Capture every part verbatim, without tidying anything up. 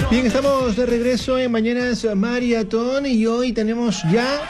Bien, estamos de regreso en Mañanas Maratón y hoy tenemos ya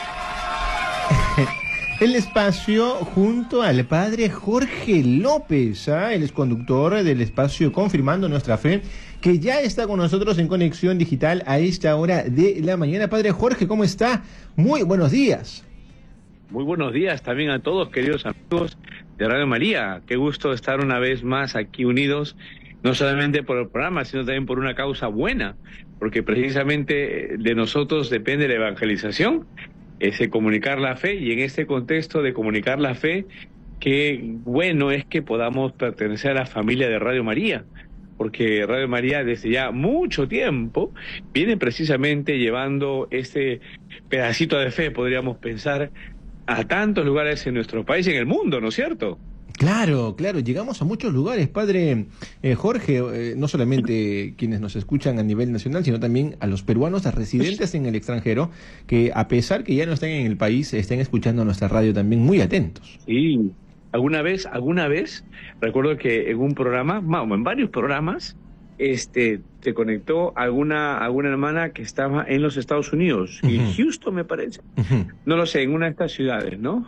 el espacio junto al padre Jorge López, ¿eh? El exconductor del espacio Confirmando Nuestra Fe, que ya está con nosotros en conexión digital a esta hora de la mañana. Padre Jorge, ¿cómo está? Muy buenos días. Muy buenos días también a todos, queridos amigos de Radio María. Qué gusto estar una vez más aquí unidos, no solamente por el programa, sino también por una causa buena, porque precisamente de nosotros depende la evangelización, ese comunicar la fe, y en este contexto de comunicar la fe, qué bueno es que podamos pertenecer a la familia de Radio María, porque Radio María desde ya mucho tiempo viene precisamente llevando este pedacito de fe, podríamos pensar, a tantos lugares en nuestro país y en el mundo, ¿no es cierto? Claro, claro, llegamos a muchos lugares, padre eh, Jorge, eh, no solamente quienes nos escuchan a nivel nacional, sino también a los peruanos a residentes en el extranjero, que a pesar que ya no están en el país, estén escuchando nuestra radio también muy atentos. Sí, alguna vez, alguna vez, recuerdo que en un programa, bueno, en varios programas, este, se conectó alguna, alguna hermana que estaba en los Estados Unidos, uh-huh. en Houston me parece, uh-huh. no lo sé, en una de estas ciudades, ¿no?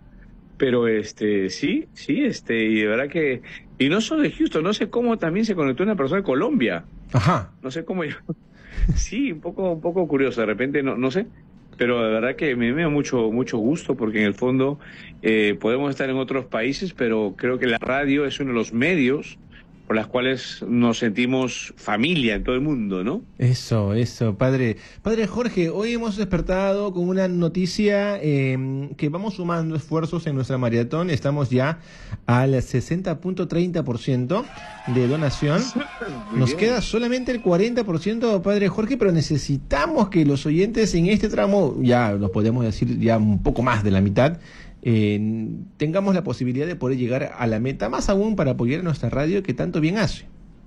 Pero este, sí, sí, este, y de verdad que, y no solo de Houston, no sé cómo también se conectó una persona de Colombia. Ajá. No sé cómo yo. Sí, un poco, un poco curioso, de repente, no, no sé. Pero de verdad que me, me da mucho, mucho gusto, porque en el fondo eh, podemos estar en otros países, pero creo que la radio es uno de los medios por las cuales nos sentimos familia en todo el mundo, ¿no? Eso, eso, padre. Padre Jorge, hoy hemos despertado con una noticia eh, que vamos sumando esfuerzos en nuestra maratón. Estamos ya al sesenta punto treinta por ciento de donación. Nos queda solamente el cuarenta por ciento, padre Jorge, pero necesitamos que los oyentes en este tramo, ya los podemos decir ya un poco más de la mitad, Eh, tengamos la posibilidad de poder llegar a la meta, más aún para apoyar a nuestra radio que tanto bien hace.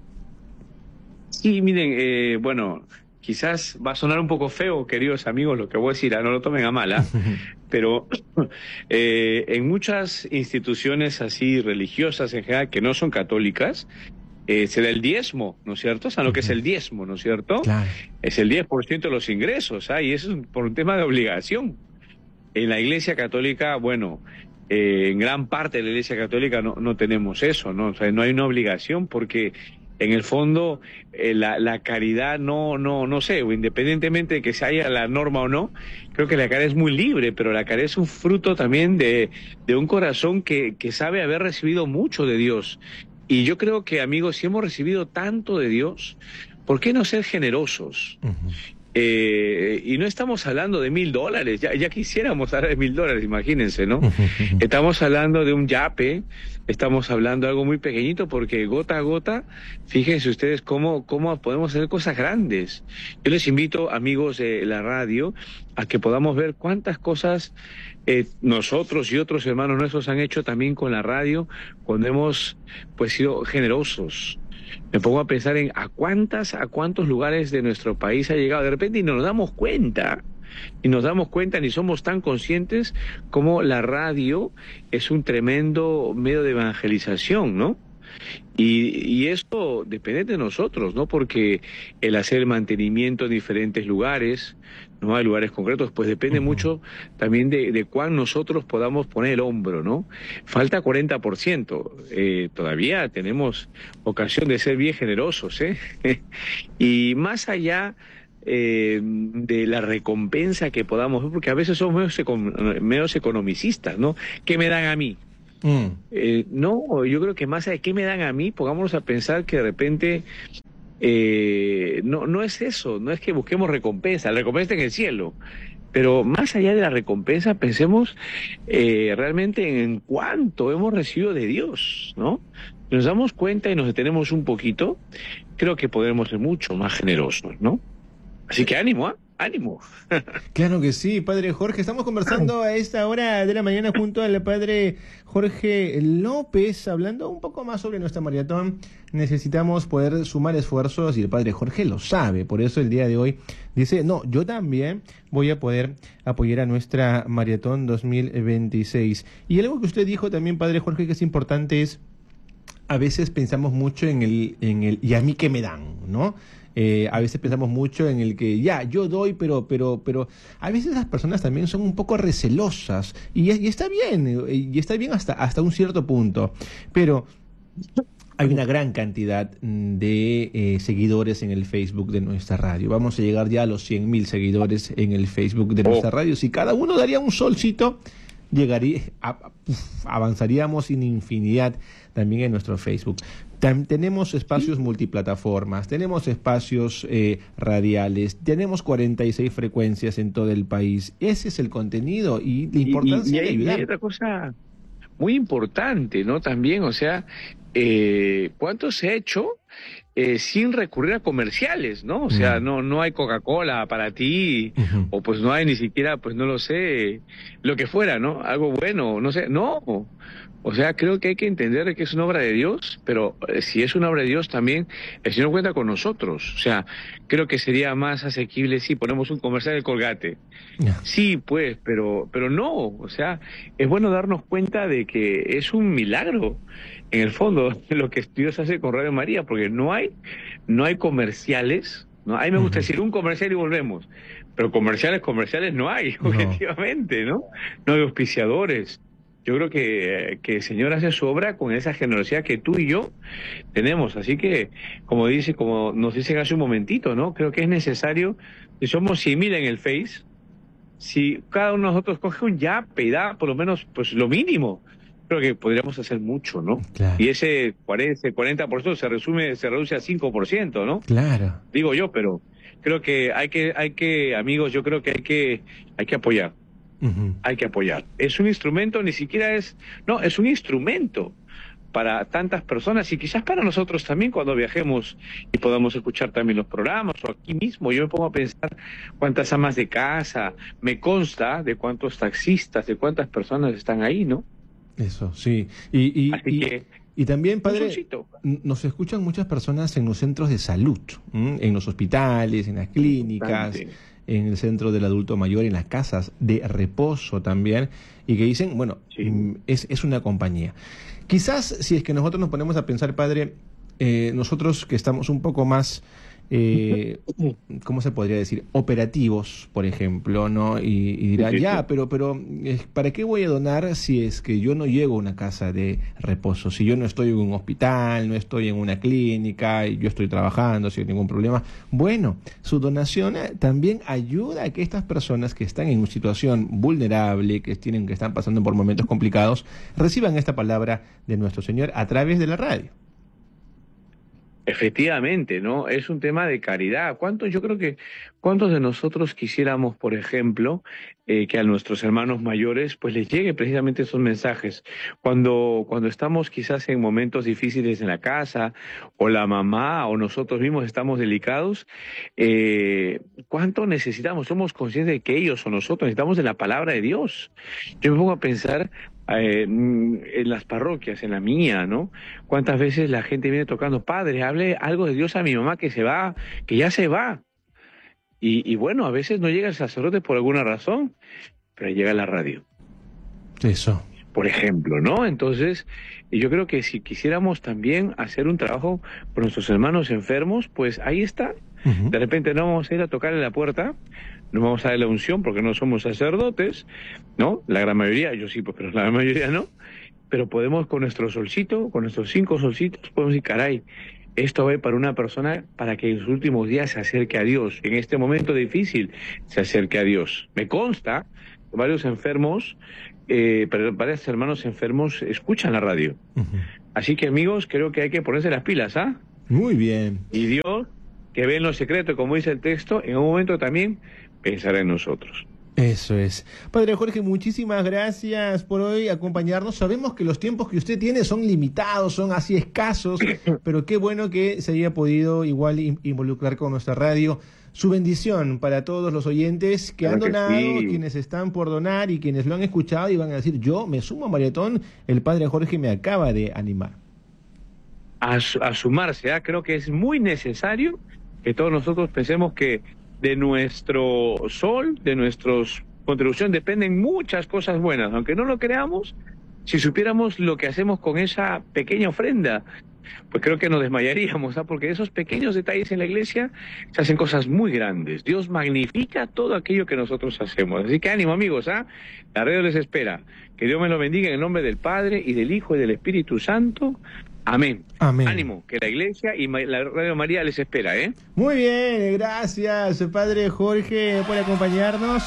Sí, miren, eh, bueno, quizás va a sonar un poco feo, queridos amigos, lo que voy a decir, ah, no lo tomen a mala, pero eh, en muchas instituciones así religiosas en general que no son católicas, eh, se da el diezmo, ¿no es cierto? ¿Saben lo que es el diezmo, no es cierto? Claro. Es el diez por ciento de los ingresos, ¿ah? Y eso es por un tema de obligación. En la Iglesia Católica, bueno, eh, en gran parte de la Iglesia Católica no, no tenemos eso, ¿no? O sea, no hay una obligación porque en el fondo eh, la, la caridad no, no, no sé, independientemente de que se haya la norma o no, creo que la caridad es muy libre, pero la caridad es un fruto también de, de un corazón que, que sabe haber recibido mucho de Dios. Y yo creo que, amigos, si hemos recibido tanto de Dios, ¿por qué no ser generosos? Uh-huh. Eh, y no estamos hablando de mil dólares, ya, ya quisiéramos hablar de mil dólares, imagínense, ¿no? Estamos hablando de un yape, estamos hablando de algo muy pequeñito, porque gota a gota, fíjense ustedes cómo, cómo podemos hacer cosas grandes. Yo les invito, amigos de la radio, a que podamos ver cuántas cosas eh, nosotros y otros hermanos nuestros han hecho también con la radio, cuando hemos pues sido generosos. Me pongo a pensar en a cuántas, a cuántos lugares de nuestro país ha llegado de repente y no nos damos cuenta, y nos damos cuenta ni somos tan conscientes como la radio es un tremendo medio de evangelización, ¿no? Y, y esto depende de nosotros, ¿no? Porque el hacer el mantenimiento en diferentes lugares, no hay lugares concretos, pues depende uh-huh. mucho también de, de cuán nosotros podamos poner el hombro, ¿no? Falta cuarenta por ciento, eh, todavía tenemos ocasión de ser bien generosos, ¿eh? Y más allá eh, de la recompensa que podamos ver, porque a veces somos menos, econ- menos economicistas, ¿no? ¿Qué me dan a mí? Mm. Eh, no, yo creo que más allá de qué me dan a mí, pongámonos a pensar que de repente eh, no, no es eso, no es que busquemos recompensa, la recompensa está en el cielo, pero más allá de la recompensa pensemos eh, realmente en cuánto hemos recibido de Dios, ¿no? Nos damos cuenta y nos detenemos un poquito, creo que podremos ser mucho más generosos, ¿no? Así que ánimo, ¿ah? ¿eh? ¡Ánimo! Claro que sí, padre Jorge. Estamos conversando a esta hora de la mañana junto al padre Jorge López, hablando un poco más sobre nuestra maratón. Necesitamos poder sumar esfuerzos y el padre Jorge lo sabe. Por eso el día de hoy dice, no, yo también voy a poder apoyar a nuestra maratón dos mil veintiséis. Y algo que usted dijo también, padre Jorge, que es importante es, a veces pensamos mucho en el, en el ¿y a mí qué me dan?, ¿no? Eh, a veces pensamos mucho en el que ya, yo doy, pero, pero, pero a veces las personas también son un poco recelosas y, y está bien, y está bien hasta, hasta un cierto punto, pero hay una gran cantidad de eh, seguidores en el Facebook de nuestra radio. Vamos a llegar ya a los cien mil seguidores en el Facebook de nuestra radio. Si cada uno daría un solcito, llegaría, a, uf, avanzaríamos en infinidad también en nuestro Facebook. Tam, tenemos espacios multiplataformas, tenemos espacios eh, radiales, tenemos cuarenta y seis frecuencias en todo el país. Ese es el contenido y la importancia y, y, y hay, de ayudar. Y hay otra cosa muy importante, ¿no? También, o sea, eh, ¿cuánto se ha hecho eh, sin recurrir a comerciales, ¿no? O sea, mm. no no hay Coca-Cola para ti, uh-huh. o pues no hay ni siquiera, pues no lo sé, lo que fuera, ¿no? Algo bueno, no sé, no. O sea, creo que hay que entender que es una obra de Dios, pero eh, si es una obra de Dios también, el Señor cuenta con nosotros. O sea, creo que sería más asequible si ponemos un comercial de Colgate. Yeah. Sí, pues, pero, pero no. O sea, es bueno darnos cuenta de que es un milagro, en el fondo, lo que Dios hace con Radio María, porque no hay, no hay comerciales, ¿no? A mí me gusta uh-huh. decir un comercial y volvemos, pero comerciales, comerciales no hay, no. objetivamente, ¿no? No hay auspiciadores. Yo creo que, que el Señor hace su obra con esa generosidad que tú y yo tenemos. Así que, como dice, como nos dicen hace un momentito, ¿no? Creo que es necesario, si somos cien mil en el Face, si cada uno de nosotros coge un yape y da por lo menos pues lo mínimo, creo que podríamos hacer mucho, ¿no? Claro. Y ese cuarenta por ciento se resume, se reduce a cinco por ciento, ¿no? Claro. Digo yo, pero creo que hay que, hay que, amigos, yo creo que hay que, hay que apoyar. Uh-huh. Hay que apoyar. Es un instrumento, ni siquiera es... No, es un instrumento para tantas personas y quizás para nosotros también cuando viajemos y podamos escuchar también los programas o aquí mismo. Yo me pongo a pensar cuántas amas de casa, me consta de cuántos taxistas, de cuántas personas están ahí, ¿no? Eso, sí. Y, y, Así y, que, y también, padre, nos escuchan muchas personas en los centros de salud, ¿m? En los hospitales, en las clínicas... Bastante. En el centro del adulto mayor, en las casas de reposo también, y que dicen, bueno, sí. es, es una compañía. Quizás, si es que nosotros nos ponemos a pensar, padre, eh, nosotros que estamos un poco más, eh, ¿cómo se podría decir? Operativos, por ejemplo, ¿no? Y, y dirán, ya, pero, pero, ¿para qué voy a donar si es que yo no llego a una casa de reposo? Si yo no estoy en un hospital, no estoy en una clínica, y yo estoy trabajando sin ningún problema. Bueno, su donación también ayuda a que estas personas que están en una situación vulnerable, que tienen, que están pasando por momentos complicados, reciban esta palabra de nuestro Señor a través de la radio. Efectivamente, ¿no? Es un tema de caridad. ¿Cuántos, yo creo que, cuántos de nosotros quisiéramos, por ejemplo, eh, que a nuestros hermanos mayores, pues les llegue precisamente esos mensajes? Cuando, cuando estamos quizás en momentos difíciles en la casa, o la mamá, o nosotros mismos estamos delicados, eh, ¿cuánto necesitamos? Somos conscientes de que ellos o nosotros necesitamos de la palabra de Dios. Yo me pongo a pensar, Eh, en las parroquias, en la mía, ¿no? ¿Cuántas veces la gente viene tocando, padre, hable algo de Dios a mi mamá que se va, que ya se va? Y, y bueno, a veces no llega el sacerdote por alguna razón, pero llega la radio. Eso. Por ejemplo, ¿no? Entonces, yo creo que si quisiéramos también hacer un trabajo por nuestros hermanos enfermos, pues ahí está. Uh-huh. De repente no vamos a ir a tocarle la puerta, no vamos a dar la unción porque no somos sacerdotes, ¿no? La gran mayoría, yo sí, pues, pero la gran mayoría no. Pero podemos con nuestro solcito, con nuestros cinco solcitos, podemos decir, caray, esto va a ir para una persona para que en sus últimos días se acerque a Dios. En este momento difícil se acerque a Dios. Me consta que varios enfermos, eh, varios hermanos enfermos escuchan la radio. Uh-huh. Así que, amigos, creo que hay que ponerse las pilas, ¿ah? ¿eh? Muy bien. Y Dios, que ve en lo secreto, como dice el texto, en un momento también pensará en nosotros. Eso es. Padre Jorge, muchísimas gracias por hoy acompañarnos. Sabemos que los tiempos que usted tiene son limitados, son así escasos, pero qué bueno que se haya podido igual involucrar con nuestra radio. Su bendición para todos los oyentes que claro han donado, que sí. Quienes están por donar y quienes lo han escuchado y van a decir, yo me sumo a Maratón, el Padre Jorge me acaba de animar. A, a sumarse, ¿eh? Creo que es muy necesario que todos nosotros pensemos que de nuestro sol, de nuestra contribución, dependen muchas cosas buenas. Aunque no lo creamos, si supiéramos lo que hacemos con esa pequeña ofrenda pues creo que nos desmayaríamos, ¿ah? Porque de esos pequeños detalles en la iglesia se hacen cosas muy grandes. Dios magnifica todo aquello que nosotros hacemos. Así que ánimo, amigos, ¿ah? La radio les espera. Que Dios me lo bendiga en el nombre del Padre y del Hijo y del Espíritu Santo. Amén. Amén. Ánimo, que la iglesia y la Radio María les espera, ¿eh? Muy bien, gracias, Padre Jorge, por acompañarnos.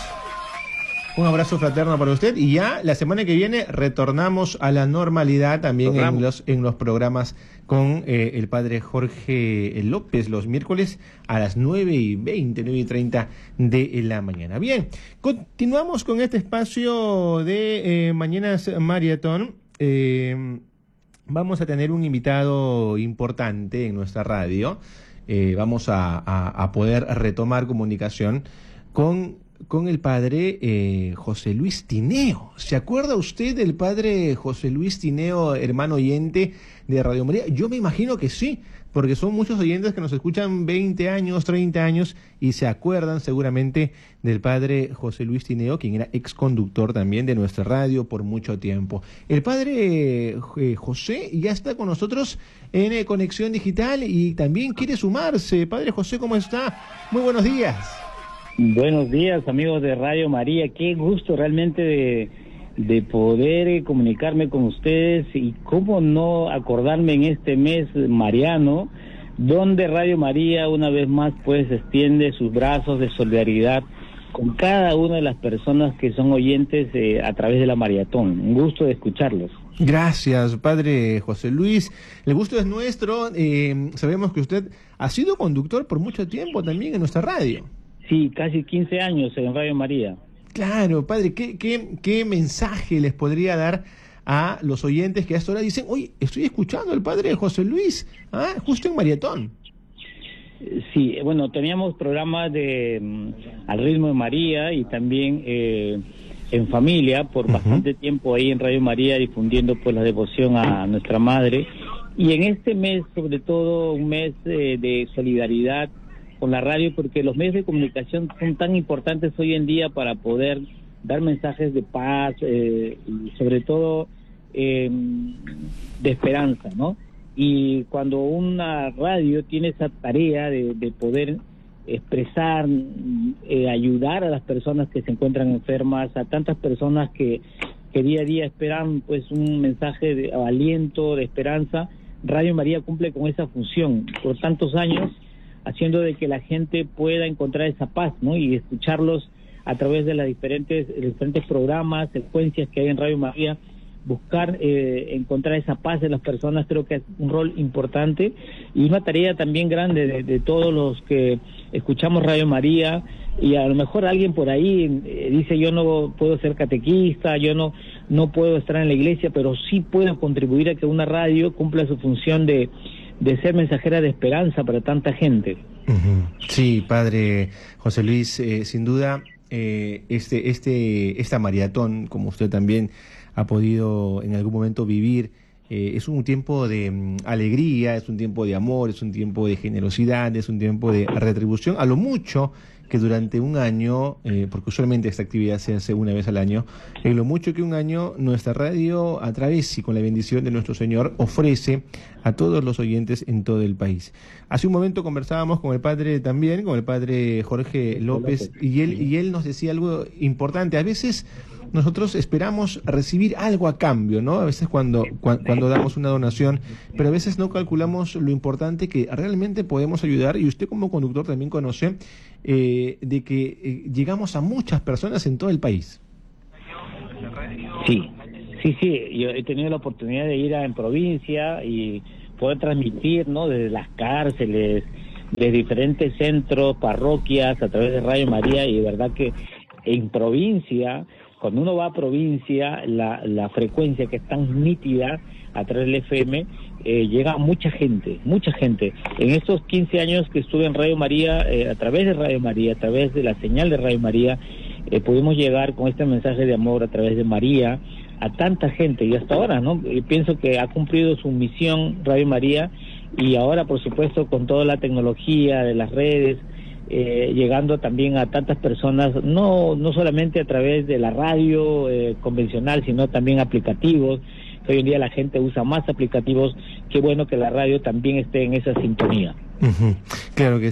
Un abrazo fraterno para usted y ya la semana que viene retornamos a la normalidad también en los, en los programas con eh, el Padre Jorge López los miércoles a las nueve y veinte, nueve y treinta de la mañana. Bien, continuamos con este espacio de eh, Mañanas Maratón. Eh, vamos a tener un invitado importante en nuestra radio. Eh, vamos a, a, a poder retomar comunicación con con el padre eh, José Luis Tineo. ¿Se acuerda usted del padre José Luis Tineo, hermano oyente de Radio María? Yo me imagino que sí, porque son muchos oyentes que nos escuchan veinte años, treinta años y se acuerdan seguramente del padre José Luis Tineo, quien era ex conductor también de nuestra radio por mucho tiempo. El padre eh, José ya está con nosotros en eh, Conexión Digital y también quiere sumarse. Padre José, ¿cómo está? Muy buenos días. Buenos días, amigos de Radio María. Qué gusto realmente de, de poder comunicarme con ustedes y cómo no acordarme en este mes mariano, donde Radio María una vez más pues extiende sus brazos de solidaridad con cada una de las personas que son oyentes eh, a través de la maratón. Un gusto de escucharlos. Gracias, padre José Luis. El gusto es nuestro. Eh, sabemos que usted ha sido conductor por mucho tiempo también en nuestra radio. Sí, casi quince años en Radio María. Claro, padre, ¿qué, qué, qué mensaje les podría dar a los oyentes que a esta hora dicen, oye, estoy escuchando al padre José Luis, ¿ah? Justo en maratón? Sí, bueno, teníamos programas de um, Al Ritmo de María y también eh, en familia, por uh-huh. bastante tiempo ahí en Radio María difundiendo pues la devoción a nuestra madre. Y en este mes, sobre todo, un mes eh, de solidaridad con la radio, porque los medios de comunicación son tan importantes hoy en día para poder dar mensajes de paz eh, y sobre todo eh, de esperanza, ¿no? Y cuando una radio tiene esa tarea de, de poder expresar, eh, ayudar a las personas que se encuentran enfermas, a tantas personas que, que día a día esperan pues un mensaje de aliento, de esperanza, Radio María cumple con esa función por tantos años, haciendo de que la gente pueda encontrar esa paz, ¿no? Y escucharlos a través de las diferentes, diferentes programas, secuencias que hay en Radio María, buscar eh, encontrar esa paz de las personas, creo que es un rol importante y una tarea también grande de, de todos los que escuchamos Radio María. Y a lo mejor alguien por ahí eh, dice, yo no puedo ser catequista, yo no no puedo estar en la iglesia, pero sí puedo contribuir a que una radio cumpla su función de de ser mensajera de esperanza para tanta gente. Uh-huh. Sí, padre José Luis, eh, sin duda, eh, este, este, esta maratón, como usted también ha podido en algún momento vivir, eh, es un tiempo de um, alegría, es un tiempo de amor, es un tiempo de generosidad, es un tiempo de retribución a lo mucho que durante un año, eh, porque usualmente esta actividad se hace una vez al año, en lo mucho que un año nuestra radio, a través y con la bendición de nuestro Señor, ofrece a todos los oyentes en todo el país. Hace un momento conversábamos con el padre también, con el padre Jorge López, y él, y él nos decía algo importante. A veces nosotros esperamos recibir algo a cambio, ¿no? A veces cuando, cuando, cuando damos una donación, pero a veces no calculamos lo importante que realmente podemos ayudar, y usted como conductor también conoce eh, de que eh, llegamos a muchas personas en todo el país. Sí, sí, sí, yo he tenido la oportunidad de ir a, en provincia y poder transmitir, ¿no? Desde las cárceles, de diferentes centros, parroquias, a través de Radio María, y de verdad que en provincia, cuando uno va a provincia, la, la frecuencia que es tan nítida a través del F M, eh, llega a mucha gente, mucha gente. En estos quince años que estuve en Radio María, eh, a través de Radio María, a través de la señal de Radio María, eh, pudimos llegar con este mensaje de amor a través de María a tanta gente, y hasta ahora, ¿no? Yo pienso que ha cumplido su misión Radio María, y ahora, por supuesto, con toda la tecnología de las redes, Eh, llegando también a tantas personas, no no solamente a través de la radio eh, convencional, sino también aplicativos, Hoy en día la gente usa más aplicativos. Qué bueno que la radio también esté en esa sintonía. Uh-huh. Claro que